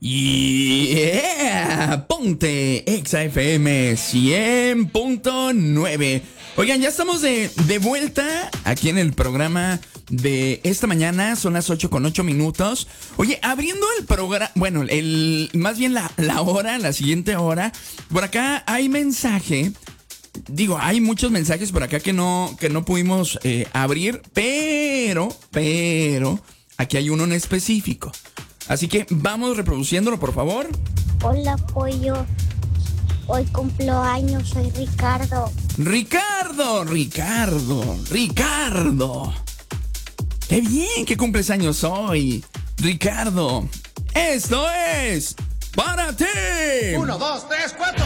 Yeah, ponte Exa FM 100.9. Oigan, ya estamos de vuelta aquí en el programa de esta mañana. Son las 8:08. Oye, abriendo el programa, bueno, más bien la hora, la siguiente hora. Por acá hay mensaje. Digo, hay muchos mensajes por acá que no pudimos abrir, pero aquí hay uno en específico. Así que vamos reproduciéndolo, por favor. Hola, pollo. Hoy cumplo años, soy Ricardo. Ricardo. ¡Qué bien que cumples años hoy, Ricardo! ¡Esto es para ti! 1, 2, 3, 4.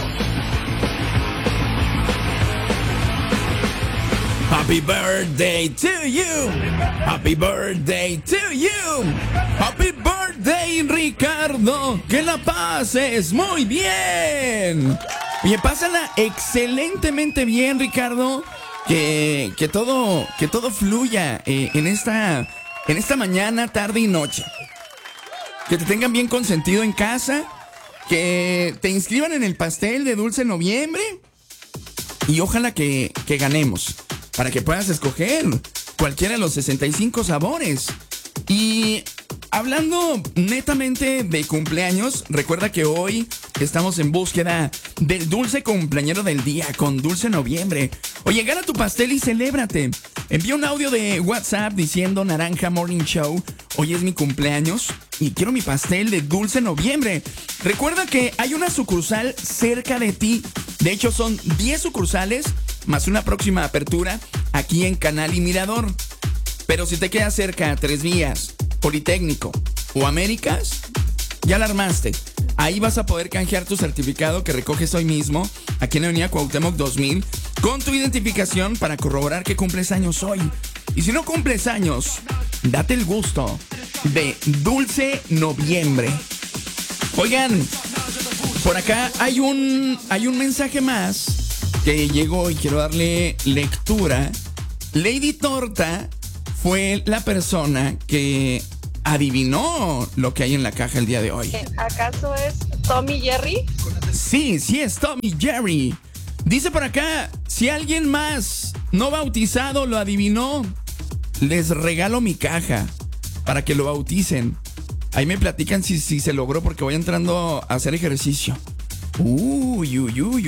Happy birthday to you. Happy birthday to you. Happy birthday, Ricardo. Que la pases muy bien. Oye, pásala excelentemente bien, Ricardo. Que todo fluya en esta mañana, tarde y noche. Que te tengan bien consentido en casa. Que te inscriban en el pastel de Dulce Noviembre. Y ojalá que ganemos, para que puedas escoger cualquiera de los 65 sabores. Y hablando netamente de cumpleaños, recuerda que hoy estamos en búsqueda del dulce cumpleañero del día con Dulce Noviembre. Oye, gana tu pastel y celébrate. Envía un audio de WhatsApp diciendo Naranja Morning Show, hoy es mi cumpleaños y quiero mi pastel de Dulce Noviembre. Recuerda que hay una sucursal cerca de ti. De hecho, son 10 sucursales más una próxima apertura aquí en Canal y Mirador. Pero si te quedas cerca, Tres Vías, Politécnico o Américas, ya la armaste. Ahí vas a poder canjear tu certificado que recoges hoy mismo aquí en la Avenida Cuauhtémoc 2000 con tu identificación para corroborar que cumples años hoy. Y si no cumples años, date el gusto de Dulce Noviembre. Oigan, por acá hay un mensaje más que llegó y quiero darle lectura. Lady Torta fue la persona que adivinó lo que hay en la caja el día de hoy. ¿Acaso es Tommy Jerry? Sí es Tommy Jerry. Dice por acá, si alguien más no bautizado lo adivinó, les regalo mi caja para que lo bauticen. Ahí me platican si se logró, porque voy entrando a hacer ejercicio. Uy.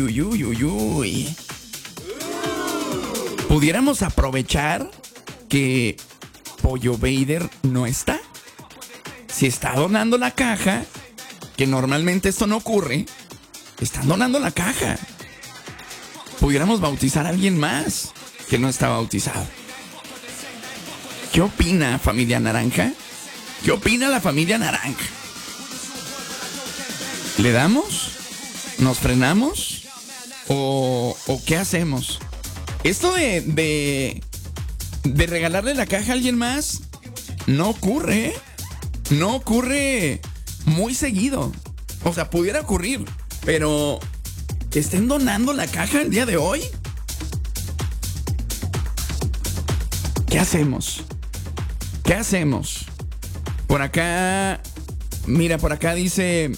¿Pudiéramos aprovechar que Pollo Vader no está? Si está donando la caja, que normalmente esto no ocurre, están donando la caja. Pudiéramos bautizar a alguien más que no está bautizado. ¿Qué opina, familia naranja? ¿Qué opina la familia naranja? ¿Le damos? ¿Nos frenamos? ¿O qué hacemos? Esto de regalarle la caja a alguien más no ocurre, ¿eh? No ocurre muy seguido. O sea, pudiera ocurrir, pero que estén donando la caja el día de hoy. ¿Qué hacemos? ¿Qué hacemos? Por acá, mira, por acá dice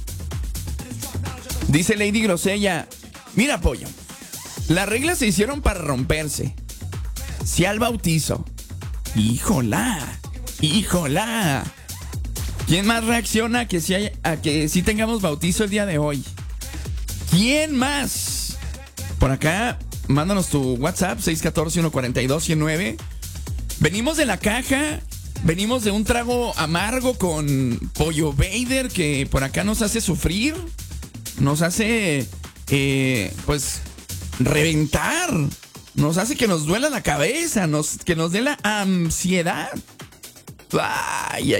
Lady Grosella, mira, pollo, las reglas se hicieron para romperse. Si al bautizo. Híjola. ¿Quién más reacciona a que sí tengamos bautizo el día de hoy? ¿Quién más? Por acá, mándanos tu WhatsApp, 614-142-109. Venimos de la caja, venimos de un trago amargo con Pollo Vader, que por acá nos hace sufrir, nos hace, pues, reventar, nos hace que nos duela la cabeza, que nos dé la ansiedad. Ay.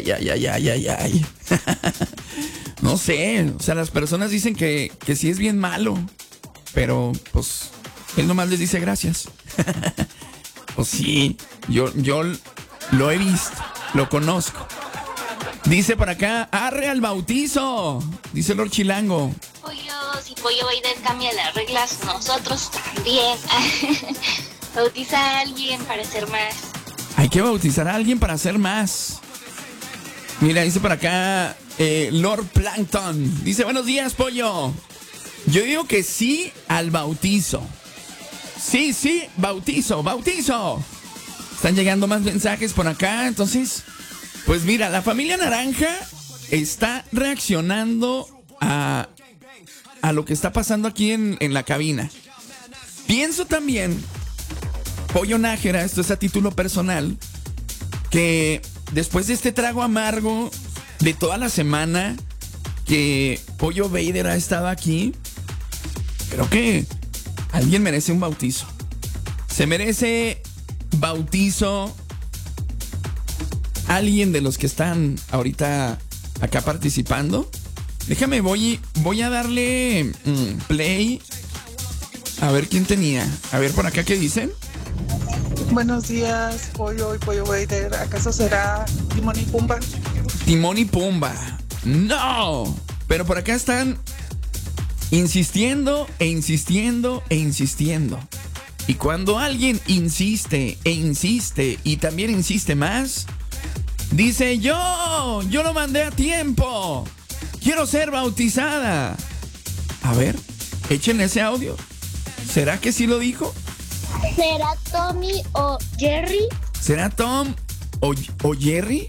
No sé, o sea, las personas dicen que sí es bien malo, pero pues él nomás les dice gracias. Pues sí, yo lo he visto, lo conozco. Dice por acá, arre al bautizo, dice Lord Chilango. Si Pollo Vader cambia las reglas, nosotros también. Bautiza a alguien para hacer más. Hay que bautizar a alguien para hacer más. Mira, dice por acá Lord Plankton. Dice, buenos días, pollo. Yo digo que sí al bautizo. Sí, bautizo. Están llegando más mensajes por acá. Entonces, pues mira, la familia Naranja está reaccionando a lo que está pasando aquí en la cabina. Pienso también, Pollo Nájera, esto es a título personal, que después de este trago amargo de toda la semana que Pollo Vader ha estado aquí, creo que alguien merece un bautizo. Se merece bautizo alguien de los que están ahorita acá participando. Déjame, voy a darle play. A ver quién tenía. A ver por acá qué dicen. Buenos días, Pollo y Pollo Vader. ¿Acaso será Timón y Pumba? Timón y Pumba. No. Pero por acá están insistiendo e insistiendo e insistiendo. Y cuando alguien insiste e insiste y también insiste más, dice, yo lo mandé a tiempo. Quiero ser bautizada. A ver, echen ese audio. ¿Será que sí lo dijo? ¿Será Tommy o Jerry? ¿Será Tom o Jerry?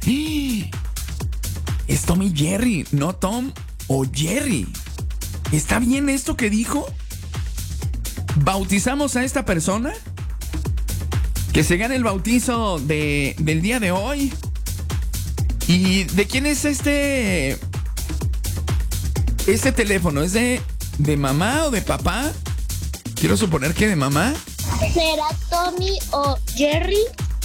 Es Tom y Jerry, no Tom o Jerry. ¿Está bien esto que dijo? ¿Bautizamos a esta persona? Que se gane el bautizo del día de hoy. ¿Y de quién es este teléfono? ¿Es de mamá o de papá? Quiero suponer que de mamá. ¿Será Tommy o Jerry?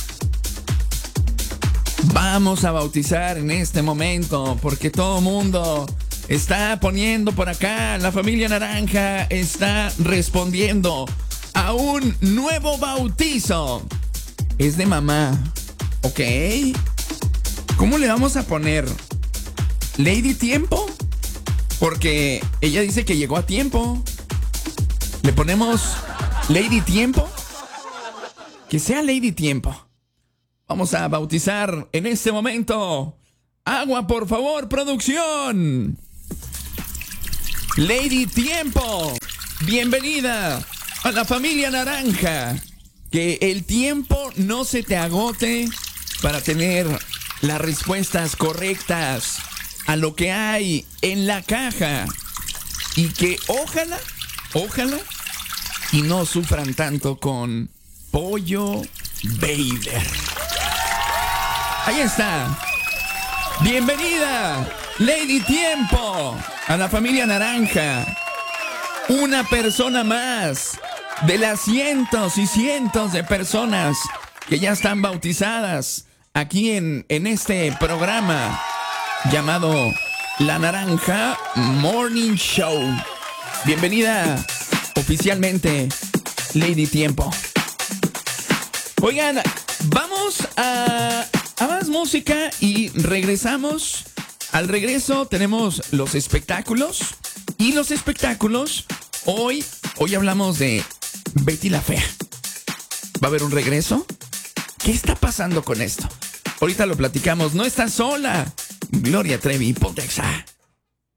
Vamos a bautizar en este momento porque todo mundo está poniendo por acá. La familia Naranja está respondiendo a un nuevo bautizo. Es de mamá. Ok. ¿Cómo le vamos a poner? ¿Lady Tiempo? Porque ella dice que llegó a tiempo. ¿Le ponemos Lady Tiempo? Que sea Lady Tiempo. Vamos a bautizar en este momento. Agua, por favor, producción. Lady Tiempo, bienvenida a la familia Naranja. Que el tiempo no se te agote para tener las respuestas correctas a lo que hay en la caja. Y que ojalá y no sufran tanto con Pollo Vader. Ahí está. Bienvenida, Lady Tiempo, a la familia Naranja. Una persona más de las cientos y cientos de personas que ya están bautizadas aquí en este programa llamado La Naranja Morning Show. Bienvenida oficialmente, Lady Tiempo. Oigan, vamos a más música y regresamos. Al regreso tenemos los espectáculos. Y los espectáculos, hoy hablamos de Betty la Fea. ¿Va a haber un regreso? ¿Qué está pasando con esto? Ahorita lo platicamos. No estás sola. Gloria Trevi, Pontexa.